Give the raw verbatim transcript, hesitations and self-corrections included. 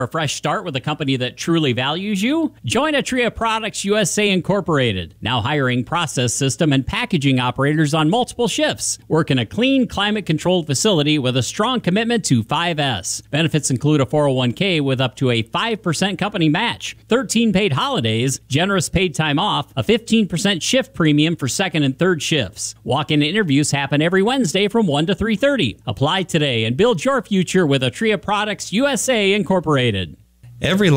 A fresh start with a company that truly values you? Join Atria Products U S A Incorporated, now hiring process system and packaging operators on multiple shifts. Work in a clean, climate-controlled facility with a strong commitment to five S. Benefits include a four oh one k with up to a five percent company match, thirteen paid holidays, generous paid time off, a fifteen percent shift premium for second and third shifts. Walk-in interviews happen every Wednesday from one to three thirty. Apply today and build your future with Atria Products U S A Incorporated. Every